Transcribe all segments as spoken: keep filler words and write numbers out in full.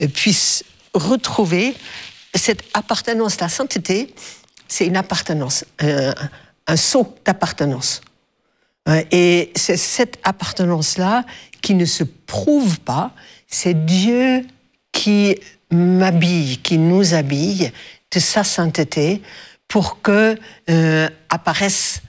puisse retrouver cette appartenance. La sainteté, c'est une appartenance, un, un saut d'appartenance. Et c'est cette appartenance-là qui ne se prouve pas, c'est Dieu qui m'habille, qui nous habille de sa sainteté pour que euh, apparaisse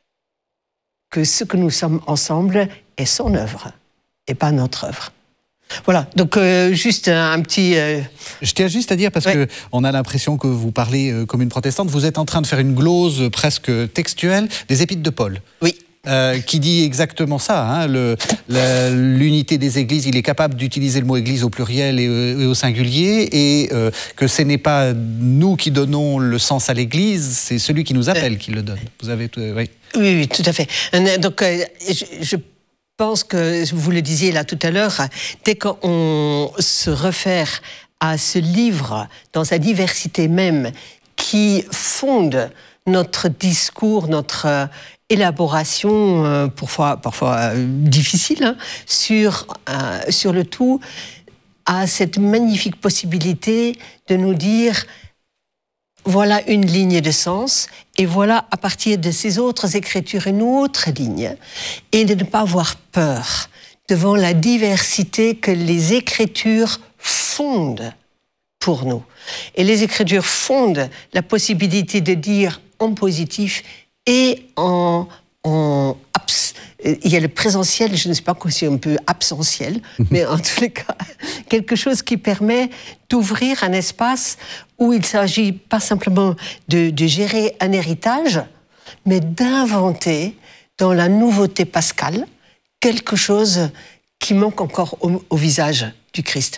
que ce que nous sommes ensemble est son œuvre et pas notre œuvre. Voilà, donc euh, juste un, un petit... Euh... Je tiens juste à dire, parce ouais. qu'on a l'impression que vous parlez euh, comme une protestante, vous êtes en train de faire une glose presque textuelle des Épîtres de Paul. Oui. Euh, qui dit exactement ça, hein, le, la, l'unité des églises, il est capable d'utiliser le mot église au pluriel et, et au singulier, et euh, que ce n'est pas nous qui donnons le sens à l'église, c'est celui qui nous appelle euh, qui le donne. Vous avez tout, oui. Oui, oui, tout à fait. Donc, euh, je, je pense que vous le disiez là tout à l'heure, dès qu'on se réfère à ce livre dans sa diversité même, qui fonde notre discours, notre euh, élaboration, euh, parfois, parfois euh, difficile, hein, sur, euh, sur le tout, à cette magnifique possibilité de nous dire voilà une ligne de sens, et voilà à partir de ces autres écritures une autre ligne, et de ne pas avoir peur devant la diversité que les écritures fondent pour nous. Et les écritures fondent la possibilité de dire en positif et en, en abs... il y a le présentiel, je ne sais pas si on peut absentiel, mais en tous les cas, quelque chose qui permet d'ouvrir un espace où il ne s'agit pas simplement de, de gérer un héritage, mais d'inventer dans la nouveauté pascale quelque chose qui manque encore au, au visage du Christ.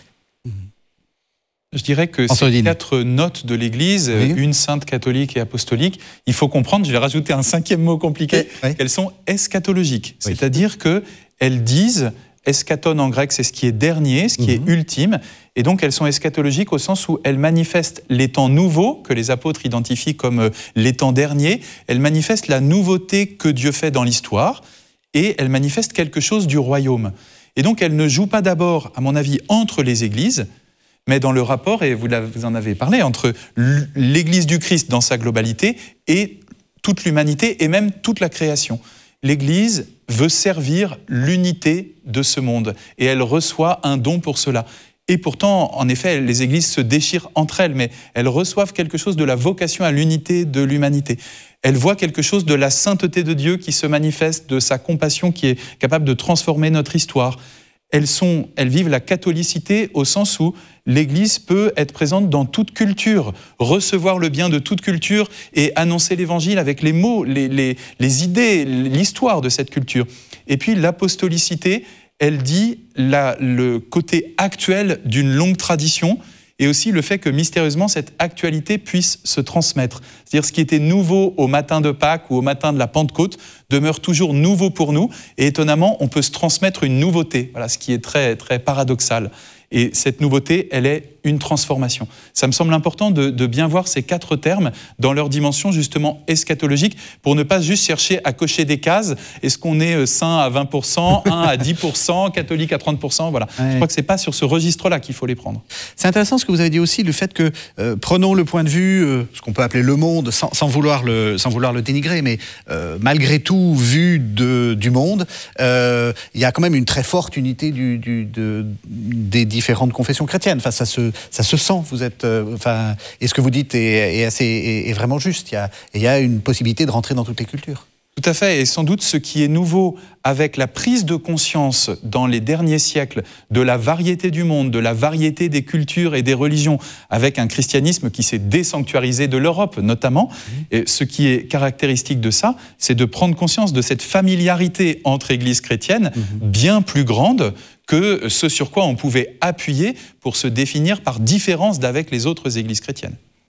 Je dirais que ces quatre notes de l'Église, oui. une sainte, catholique et apostolique, il faut comprendre, je vais rajouter un cinquième mot compliqué, oui. qu'elles sont eschatologiques. Oui. C'est-à-dire qu'elles disent, eschaton en grec, c'est ce qui est dernier, ce qui mm-hmm. est ultime, et donc elles sont eschatologiques au sens où elles manifestent les temps nouveaux, que les apôtres identifient comme les temps derniers, elles manifestent la nouveauté que Dieu fait dans l'histoire, et elles manifestent quelque chose du royaume. Et donc elles ne jouent pas d'abord, à mon avis, entre les églises, mais dans le rapport, et vous en avez parlé, entre l'Église du Christ dans sa globalité et toute l'humanité et même toute la création. L'Église veut servir l'unité de ce monde et elle reçoit un don pour cela. Et pourtant, en effet, les églises se déchirent entre elles, mais elles reçoivent quelque chose de la vocation à l'unité de l'humanité. Elles voient quelque chose de la sainteté de Dieu qui se manifeste, de sa compassion qui est capable de transformer notre histoire. Elles, sont, elles vivent la catholicité au sens où l'Église peut être présente dans toute culture, recevoir le bien de toute culture et annoncer l'Évangile avec les mots, les, les, les idées, l'histoire de cette culture. Et puis l'apostolicité, elle dit la, le côté actuel d'une longue tradition et aussi le fait que mystérieusement cette actualité puisse se transmettre. C'est-à-dire ce qui était nouveau au matin de Pâques ou au matin de la Pentecôte demeure toujours nouveau pour nous et étonnamment on peut se transmettre une nouveauté, voilà, ce qui est très, très paradoxal. Et cette nouveauté, elle est une transformation. Ça me semble important de, de bien voir ces quatre termes dans leur dimension justement eschatologique pour ne pas juste chercher à cocher des cases. Est-ce qu'on est saint à vingt pour cent, un à dix pour cent, catholique à trente pour cent, voilà. Ouais. Je crois que c'est pas sur ce registre-là qu'il faut les prendre. C'est intéressant ce que vous avez dit aussi, le fait que, euh, prenons le point de vue, euh, ce qu'on peut appeler le monde, sans, sans, vouloir, le, sans vouloir le dénigrer, mais euh, malgré tout, vu de, du monde, euh, il y a quand même une très forte unité du, du, de, des différentes confessions chrétiennes. Enfin, ça se, ça se sent. Vous êtes, euh, enfin, et ce que vous dites est, est, assez, est, est vraiment juste. Il y a, il y a une possibilité de rentrer dans toutes les cultures. Tout à fait, et sans doute ce qui est nouveau avec la prise de conscience dans les derniers siècles de la variété du monde, de la variété des cultures et des religions, avec un christianisme qui s'est désanctuarisé de l'Europe notamment, mmh. et ce qui est caractéristique de ça, c'est de prendre conscience de cette familiarité entre églises chrétiennes mmh. bien plus grande que ce sur quoi on pouvait appuyer pour se définir par différence d'avec les autres églises chrétiennes. Mmh.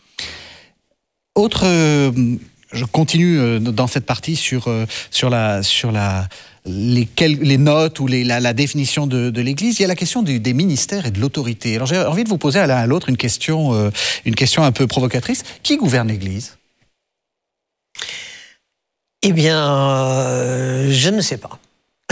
Autre... Euh... Je continue dans cette partie sur, sur, la, sur la, les, les notes ou les, la, la définition de, de l'Église. Il y a la question du, des ministères et de l'autorité. Alors j'ai envie de vous poser à l'un à l'autre une question, euh, une question un peu provocatrice. Qui gouverne l'Église ? Eh bien, euh, je ne sais pas.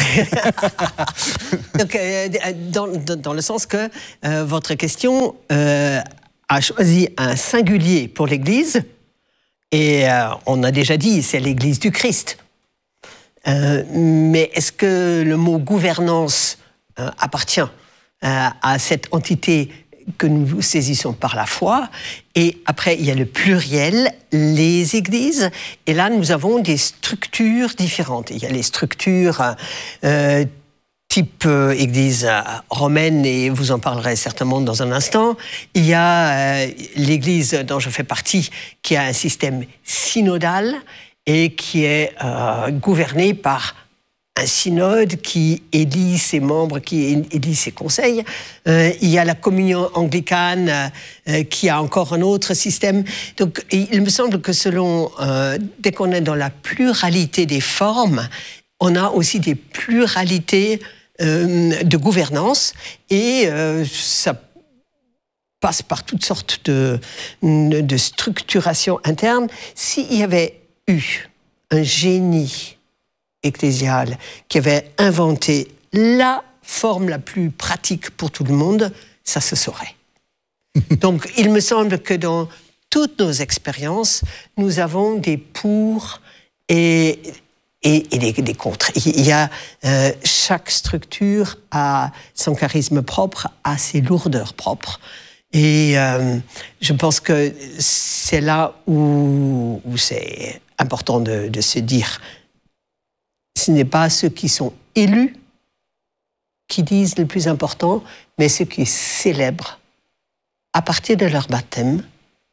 Donc, euh, dans, dans le sens que euh, votre question euh, a choisi un singulier pour l'Église, et euh, on a déjà dit, c'est l'Église du Christ. Euh, mais est-ce que le mot gouvernance euh, appartient euh, à cette entité que nous saisissons par la foi? Et après, il y a le pluriel, les églises, et là, nous avons des structures différentes. Il y a les structures euh, type euh, église euh, romaine, et vous en parlerez certainement dans un instant. Il y a euh, l'église dont je fais partie, qui a un système synodal, et qui est euh, gouverné par un synode qui élit ses membres, qui élit ses conseils. Euh, il y a la communion anglicane euh, qui a encore un autre système. Donc, il me semble que selon, euh, dès qu'on est dans la pluralité des formes, on a aussi des pluralités euh, de gouvernance, et euh, ça passe par toutes sortes de, de structurations internes. S'il y avait eu un génie ecclésial qui avait inventé la forme la plus pratique pour tout le monde, ça se saurait. Donc, il me semble que dans toutes nos expériences, nous avons des pour et, et, et des, des contre. Il y a, euh, chaque structure a son charisme propre, a ses lourdeurs propres. Et euh, je pense que c'est là où, où c'est important de, de se dire, ce n'est pas ceux qui sont élus qui disent le plus important, mais ceux qui célèbrent, à partir de leur baptême,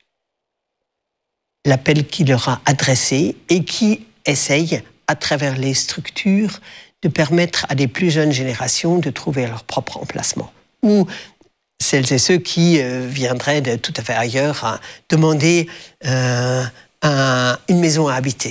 l'appel qui leur a adressé, et qui essayent, à travers les structures, de permettre à des plus jeunes générations de trouver leur propre emplacement. Ou celles et ceux qui euh, viendraient de tout à fait ailleurs à demander euh, un, une maison à habiter.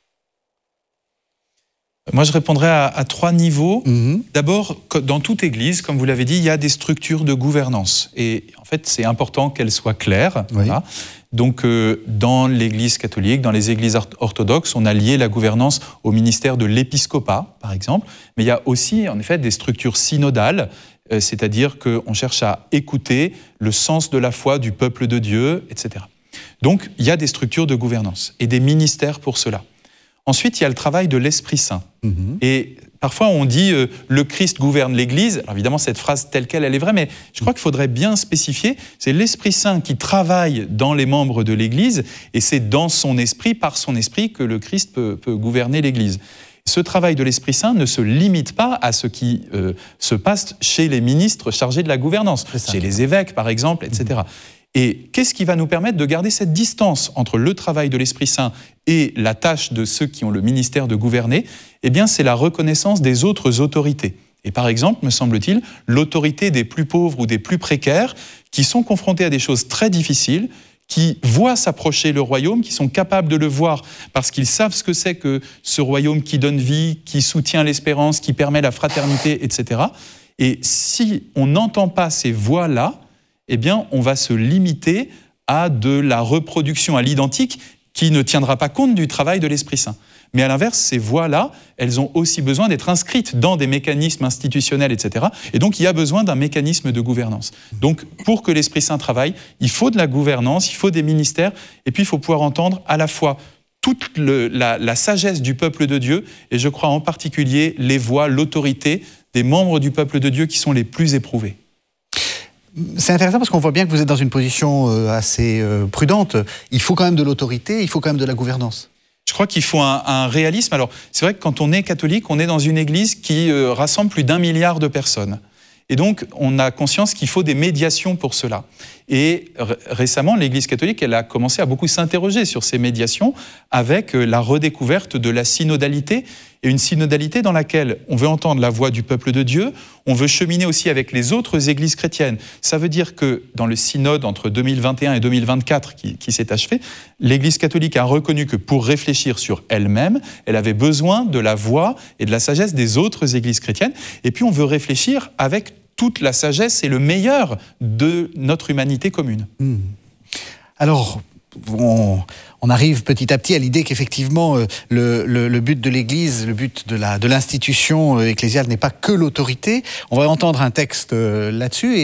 Moi, je répondrais à, à trois niveaux. Mmh. D'abord, dans toute église, comme vous l'avez dit, il y a des structures de gouvernance. Et en fait, c'est important qu'elles soient claires. Oui. Voilà. Donc, euh, dans l'église catholique, dans les églises orthodoxes, on a lié la gouvernance au ministère de l'épiscopat, par exemple. Mais il y a aussi, en effet, des structures synodales, euh, c'est-à-dire qu'on cherche à écouter le sens de la foi du peuple de Dieu, et cetera. Donc, il y a des structures de gouvernance et des ministères pour cela. Ensuite, il y a le travail de l'Esprit Saint. Mmh. Et parfois, on dit euh, « le Christ gouverne l'Église ». Alors évidemment, cette phrase telle qu'elle, elle est vraie, mais je crois qu'il faudrait bien spécifier. C'est l'Esprit Saint qui travaille dans les membres de l'Église, et c'est dans son esprit, par son esprit, que le Christ peut, peut gouverner l'Église. Ce travail de l'Esprit Saint ne se limite pas à ce qui euh, se passe chez les ministres chargés de la gouvernance, chez les évêques, par exemple, et cetera. Mmh. Et qu'est-ce qui va nous permettre de garder cette distance entre le travail de l'Esprit Saint et la tâche de ceux qui ont le ministère de gouverner? Eh bien, c'est la reconnaissance des autres autorités. Et par exemple, me semble-t-il, l'autorité des plus pauvres ou des plus précaires qui sont confrontés à des choses très difficiles, qui voient s'approcher le royaume, qui sont capables de le voir parce qu'ils savent ce que c'est que ce royaume qui donne vie, qui soutient l'espérance, qui permet la fraternité, et cetera. Et si on n'entend pas ces voix-là, eh bien, on va se limiter à de la reproduction à l'identique qui ne tiendra pas compte du travail de l'Esprit Saint. Mais à l'inverse, ces voix-là, elles ont aussi besoin d'être inscrites dans des mécanismes institutionnels, et cetera. Et donc, il y a besoin d'un mécanisme de gouvernance. Donc, pour que l'Esprit Saint travaille, il faut de la gouvernance, il faut des ministères, et puis il faut pouvoir entendre à la fois toute le, la, la sagesse du peuple de Dieu, et je crois en particulier les voix, l'autorité des membres du peuple de Dieu qui sont les plus éprouvés. C'est intéressant parce qu'on voit bien que vous êtes dans une position assez prudente. Il faut quand même de l'autorité, il faut quand même de la gouvernance. Je crois qu'il faut un, un réalisme. Alors, c'est vrai que quand on est catholique, on est dans une église qui euh, rassemble plus d'un milliard de personnes. Et donc, on a conscience qu'il faut des médiations pour cela. Et r- récemment, l'Église catholique, elle a commencé à beaucoup s'interroger sur ces médiations avec la redécouverte de la synodalité, et une synodalité dans laquelle on veut entendre la voix du peuple de Dieu, on veut cheminer aussi avec les autres églises chrétiennes. Ça veut dire que dans le synode entre deux mille vingt et un et deux mille vingt-quatre qui, qui s'est achevé, l'Église catholique a reconnu que pour réfléchir sur elle-même, elle avait besoin de la voix et de la sagesse des autres églises chrétiennes. Et puis on veut réfléchir avec toute la sagesse et le meilleur de notre humanité commune. Mmh. Alors, on, on arrive petit à petit à l'idée qu'effectivement, euh, le, le, le but de l'Église, le but de la, de l'institution ecclésiale n'est pas que l'autorité. On va entendre un texte euh, là-dessus.